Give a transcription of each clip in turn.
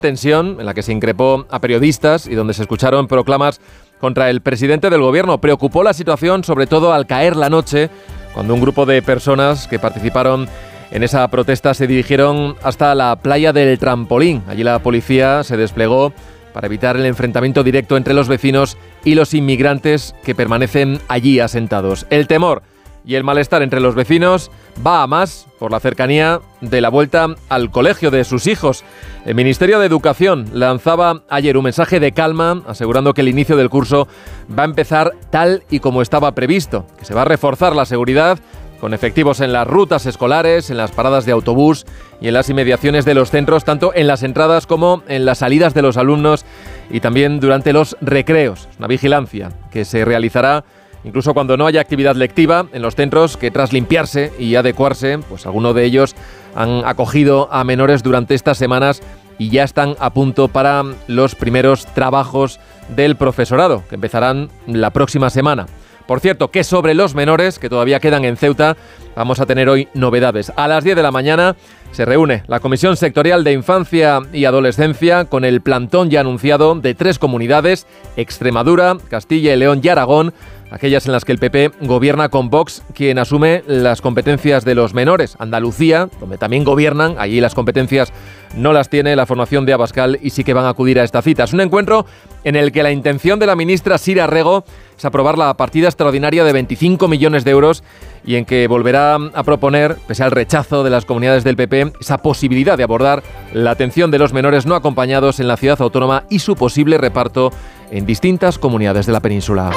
tensión en la que se increpó a periodistas y donde se escucharon proclamas contra el presidente del gobierno. Preocupó la situación, sobre todo al caer la noche, cuando un grupo de personas que participaron en esa protesta se dirigieron hasta la playa del Trampolín. Allí la policía se desplegó para evitar el enfrentamiento directo entre los vecinos y los inmigrantes que permanecen allí asentados. El temor y el malestar entre los vecinos va a más por la cercanía de la vuelta al colegio de sus hijos. El Ministerio de Educación lanzaba ayer un mensaje de calma, asegurando que el inicio del curso va a empezar tal y como estaba previsto, que se va a reforzar la seguridad con efectivos en las rutas escolares, en las paradas de autobús y en las inmediaciones de los centros, tanto en las entradas como en las salidas de los alumnos y también durante los recreos. Una vigilancia que se realizará incluso cuando no haya actividad lectiva en los centros, que tras limpiarse y adecuarse, pues algunos de ellos han acogido a menores durante estas semanas y ya están a punto para los primeros trabajos del profesorado, que empezarán la próxima semana. Por cierto, que sobre los menores que todavía quedan en Ceuta, vamos a tener hoy novedades. A las 10 de la mañana se reúne la Comisión Sectorial de Infancia y Adolescencia con el plantón ya anunciado de 3 comunidades, Extremadura, Castilla y León y Aragón, aquellas en las que el PP gobierna con Vox, quien asume las competencias de los menores. Andalucía, donde también gobiernan, allí las competencias no las tiene la formación de Abascal y sí que van a acudir a esta cita. Es un encuentro en el que la intención de la ministra Sira Rego es aprobar la partida extraordinaria de 25 millones de euros y en que volverá a proponer, pese al rechazo de las comunidades del PP, esa posibilidad de abordar la atención de los menores no acompañados en la ciudad autónoma y su posible reparto en distintas comunidades de la península.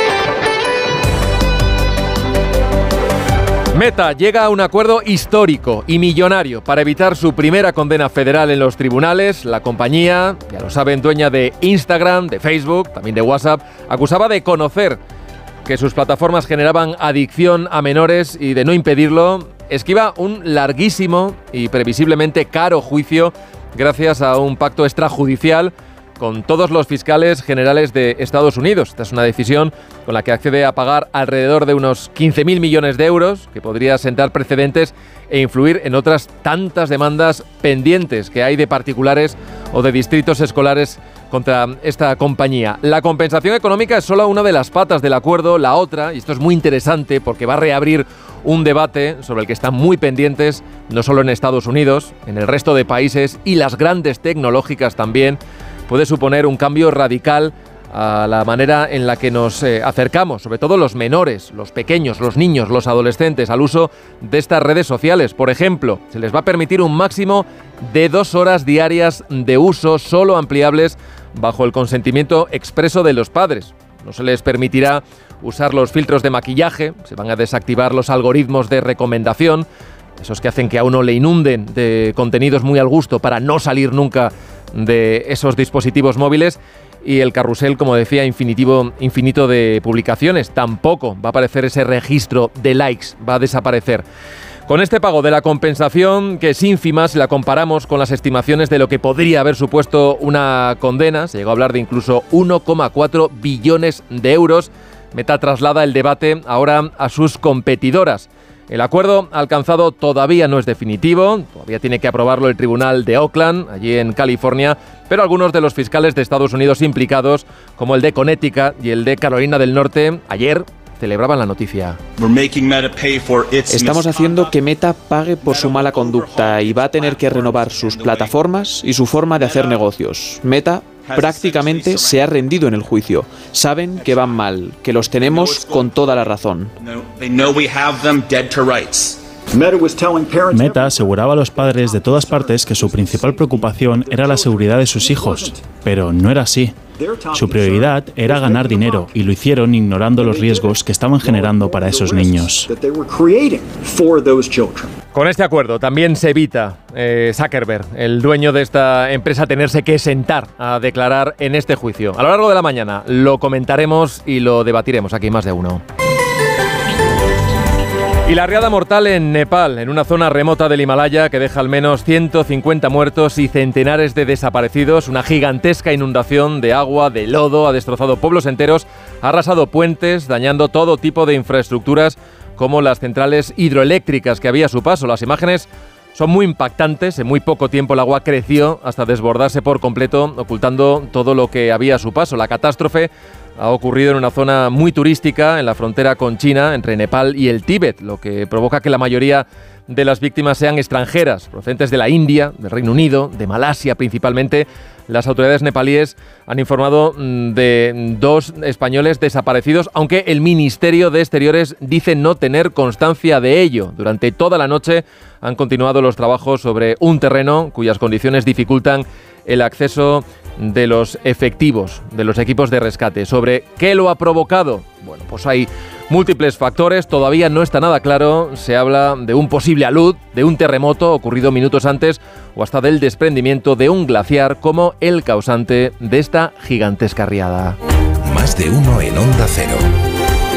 Meta llega a un acuerdo histórico y millonario para evitar su primera condena federal en los tribunales. La compañía, ya lo saben, dueña de Instagram, de Facebook, también de WhatsApp, acusaba de conocer que sus plataformas generaban adicción a menores y de no impedirlo, esquiva un larguísimo y previsiblemente caro juicio gracias a un pacto extrajudicial con todos los fiscales generales de Estados Unidos. Esta es una decisión con la que accede a pagar alrededor de unos 15.000 millones de euros, que podría sentar precedentes e influir en otras tantas demandas pendientes que hay de particulares o de distritos escolares contra esta compañía. La compensación económica es solo una de las patas del acuerdo. La otra, y esto es muy interesante porque va a reabrir un debate sobre el que están muy pendientes, no solo en Estados Unidos, en el resto de países y las grandes tecnológicas también, puede suponer un cambio radical a la manera en la que nos acercamos, sobre todo los menores, los pequeños, los niños, los adolescentes, al uso de estas redes sociales. Por ejemplo, se les va a permitir un máximo de 2 horas diarias de uso, solo ampliables bajo el consentimiento expreso de los padres. No se les permitirá usar los filtros de maquillaje, se van a desactivar los algoritmos de recomendación, esos que hacen que a uno le inunden de contenidos muy al gusto para no salir nunca de esos dispositivos móviles, y el carrusel, como decía, infinito de publicaciones. Tampoco va a aparecer ese registro de likes, va a desaparecer. Con este pago de la compensación, que es ínfima si la comparamos con las estimaciones de lo que podría haber supuesto una condena, se llegó a hablar de incluso 1,4 billones de euros, Meta traslada el debate ahora a sus competidoras. El acuerdo alcanzado todavía no es definitivo, todavía tiene que aprobarlo el Tribunal de Oakland, allí en California, pero algunos de los fiscales de Estados Unidos implicados, como el de Connecticut y el de Carolina del Norte, ayer celebraban la noticia. Estamos haciendo que Meta pague por su mala conducta y va a tener que renovar sus plataformas y su forma de hacer negocios. Meta prácticamente se ha rendido en el juicio. Saben que van mal, que los tenemos con toda la razón. Meta aseguraba a los padres de todas partes que su principal preocupación era la seguridad de sus hijos, pero no era así. Su prioridad era ganar dinero y lo hicieron ignorando los riesgos que estaban generando para esos niños. Con este acuerdo también se evita Zuckerberg, el dueño de esta empresa, tenerse que sentar a declarar en este juicio. A lo largo de la mañana lo comentaremos y lo debatiremos aquí Más de Uno. Y la riada mortal en Nepal, en una zona remota del Himalaya que deja al menos 150 muertos y centenares de desaparecidos. Una gigantesca inundación de agua, de lodo, ha destrozado pueblos enteros, ha arrasado puentes, dañando todo tipo de infraestructuras como las centrales hidroeléctricas que había a su paso. Las imágenes son muy impactantes. En muy poco tiempo el agua creció hasta desbordarse por completo, ocultando todo lo que había a su paso. La catástrofe ha ocurrido en una zona muy turística, en la frontera con China, entre Nepal y el Tíbet, lo que provoca que la mayoría de las víctimas sean extranjeras, procedentes de la India, del Reino Unido, de Malasia principalmente. Las autoridades nepalíes han informado de 2 españoles desaparecidos, aunque el Ministerio de Exteriores dice no tener constancia de ello. Durante toda la noche han continuado los trabajos sobre un terreno cuyas condiciones dificultan el acceso de los efectivos, de los equipos de rescate. ¿Sobre qué lo ha provocado? Bueno, pues hay múltiples factores, todavía no está nada claro. Se habla de un posible alud, de un terremoto ocurrido minutos antes o hasta del desprendimiento de un glaciar como el causante de esta gigantesca riada. Más de uno en Onda Cero.